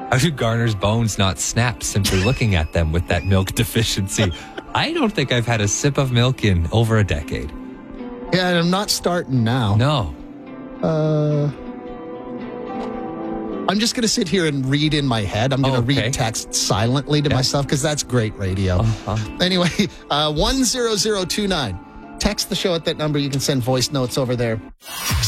How do Garner's bones not snap simply looking at them with that milk deficiency? I don't think I've had a sip of milk in over a decade. Yeah, and I'm not starting now. No. I'm just going to sit here and read in my head. I'm going to read text silently to myself because that's great radio. Anyway, 10029. Text the show at that number. You can send voice notes over there.